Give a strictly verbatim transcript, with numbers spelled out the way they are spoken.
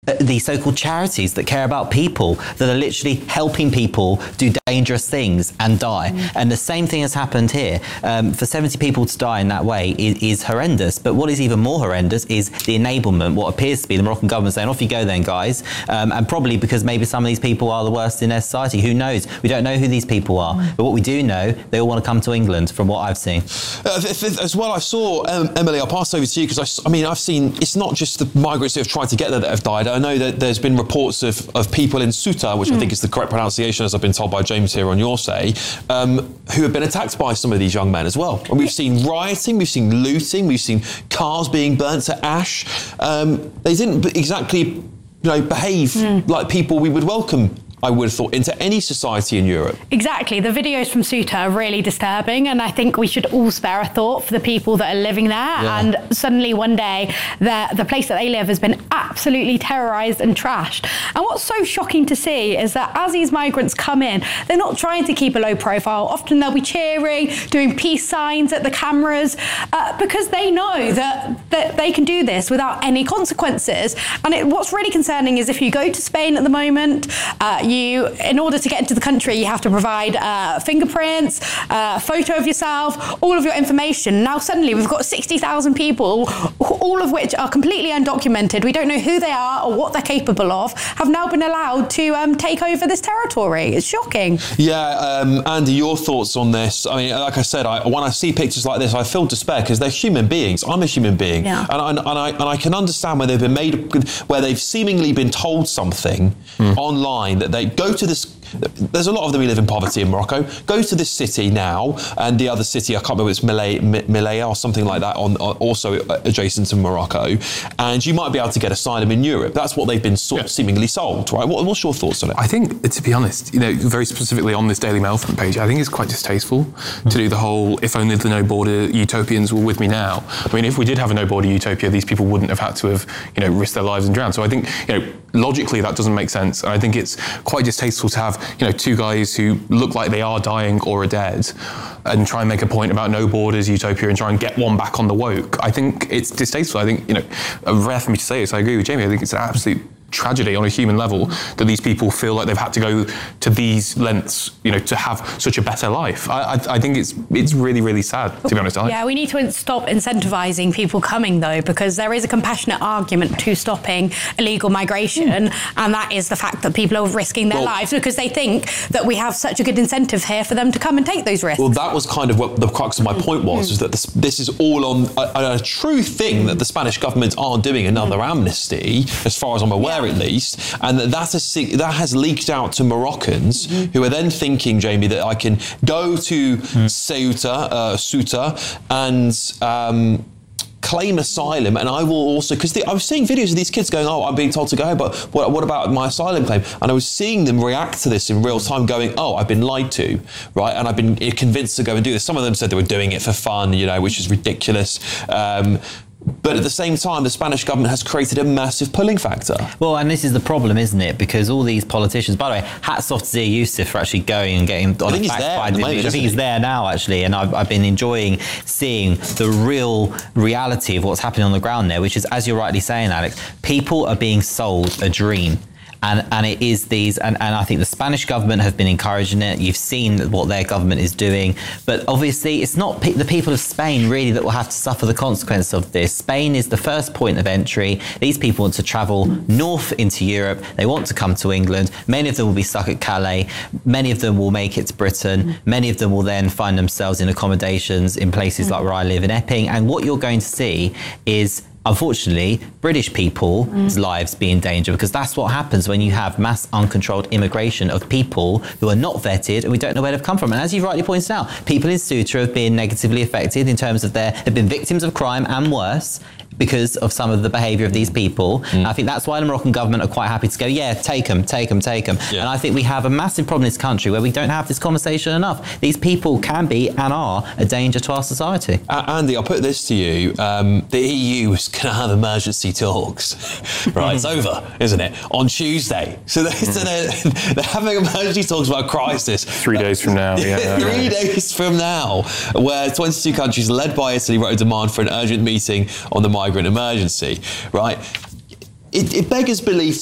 these so-called charities that care about people, that are literally helping people do dangerous things and die. Mm. And the same thing has happened here. Um, for seventy people to die in that way is, is horrendous. But what is even more horrendous is the enablement, what appears to be the Moroccan government saying, off you go then, guys. Um, and probably because maybe some of these people are the worst in their society. Who knows? We don't know who these people are. Mm. But what we do know, they all want to come to England, from what I've seen. Uh, as well, I saw, um, Emily, I'll pass over to you, because I, I mean, I've seen, it's not just the migrants who have tried to get there that have died. I know that there's been reports of, of people in Ceuta, which mm. I think is the correct pronunciation, as I've been told by James here on your say, um, who have been attacked by some of these young men as well. And we've seen rioting, we've seen looting, we've seen cars being burnt to ash. Um, they didn't exactly, you know, behave mm. like people we would welcome, I would have thought, into any society in Europe. Exactly. The videos from Ceuta are really disturbing, and I think we should all spare a thought for the people that are living there. Yeah. And suddenly one day the, the place that they live has been absolutely terrorised and trashed. And what's so shocking to see is that as these migrants come in, they're not trying to keep a low profile. Often they'll be cheering, doing peace signs at the cameras, uh, because they know that, that they can do this without any consequences. And it, what's really concerning is if you go to Spain at the moment, uh, You, in order to get into the country, you have to provide uh, fingerprints, a uh, photo of yourself, all of your information. Now suddenly we've got sixty thousand people, all of which are completely undocumented. We don't know who they are or what they're capable of, have now been allowed to um, take over this territory. It's shocking. Yeah, um, Andy, your thoughts on this? I mean, like I said, I, when I see pictures like this, I feel despair, because they're human beings. I'm a human being. Yeah. And, and, and, I, and I can understand where they've been made, where they've seemingly been told something mm. online that they go to this. There's a lot of them who live in poverty in Morocco. Go to this city now, and the other city, I can't remember, it's Malaya or something like that, on, on also adjacent to Morocco, and you might be able to get asylum in Europe. That's what they've been sort of yeah. seemingly sold, right? What, what's your thoughts on it? I think, to be honest, you know, very specifically on this Daily Mail front page, I think it's quite distasteful mm-hmm. to do the whole, if only the no border utopians were with me now. I mean, if we did have a no border utopia, these people wouldn't have had to have, you know, risked their lives and drowned. So I think, you know, logically that doesn't make sense. And I think it's quite distasteful to have, you know, two guys who look like they are dying or are dead and try and make a point about no borders utopia and try and get one back on the woke. I think it's distasteful. I think, you know, rare for me to say this, I agree with Jamie. I think it's an absolute tragedy on a human level that these people feel like they've had to go to these lengths, you know, to have such a better life. I, I, I think it's it's really, really sad, to be honest. Yeah, we need to stop incentivising people coming, though, because there is a compassionate argument to stopping illegal migration, mm. and that is the fact that people are risking their well, lives because they think that we have such a good incentive here for them to come and take those risks. Well, that was kind of what the crux of my mm. point was, mm. is that this, this is all on a, a true thing mm. that the Spanish government are doing another mm. amnesty, as far as I'm aware, yeah. at least, and that that has, that has leaked out to Moroccans mm-hmm. who are then thinking, Jamie, that I can go to mm. Ceuta, uh, Ceuta and um, claim asylum, and I will also, because I was seeing videos of these kids going, oh, I'm being told to go, but what, what about my asylum claim? And I was seeing them react to this in real time, going, oh, I've been lied to, right? And I've been convinced to go and do this. Some of them said they were doing it for fun, you know, which is ridiculous. Um, But at the same time, the Spanish government has created a massive pulling factor. Well, and this is the problem, isn't it? Because all these politicians, by the way, hats off to Zia Youssef for actually going and getting on a fact-finding. I think he's there now, actually, and I've, I've been enjoying seeing the real reality of what's happening on the ground there, which is, as you're rightly saying, Alex, people are being sold a dream. And, and it is these, and, and I think the Spanish government have been encouraging it. You've seen what their government is doing. But obviously, it's not pe- the people of Spain really that will have to suffer the consequence of this. Spain is the first point of entry. These people want to travel north into Europe. They want to come to England. Many of them will be stuck at Calais. Many of them will make it to Britain. Many of them will then find themselves in accommodations in places mm. like where I live in Epping. And what you're going to see is, unfortunately, British people's mm. lives be in danger, because that's what happens when you have mass uncontrolled immigration of people who are not vetted and we don't know where they've come from. And as you rightly pointed out, people in Ceuta have been negatively affected in terms of their, have been victims of crime and worse because of some of the behaviour of these people. Mm. I think that's why the Moroccan government are quite happy to go, yeah, take them, take them, take them. Yeah. And I think we have a massive problem in this country where we don't have this conversation enough. These people can be and are a danger to our society. Uh, Andy, I'll put this to you. Um, the E U is going to have emergency talks. Right, it's over, isn't it? On Tuesday. So they're, so they're, they're having emergency talks about a crisis. Three days from now, yeah. Three days from now, where twenty-two countries led by Italy wrote a demand for an urgent meeting on the migrant emergency, right? It, it beggars belief